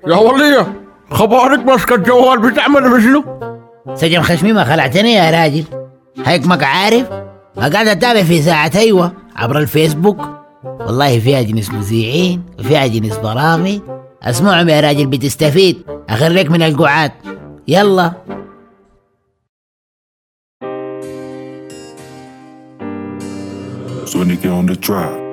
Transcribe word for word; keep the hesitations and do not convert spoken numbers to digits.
يا ولية خبارك ماسكة الجوال بتعمل بشنو؟ سجن خشمي ما خلعتني يا راجل. هيكمك عارف قاعد اتابع في ساعة ايوه عبر الفيسبوك. والله فيها جنس مذيعين وفيها جنس برامج. اسمعهم يا راجل بتستفيد. اخريك من القعاد. يلا So when you get on the drive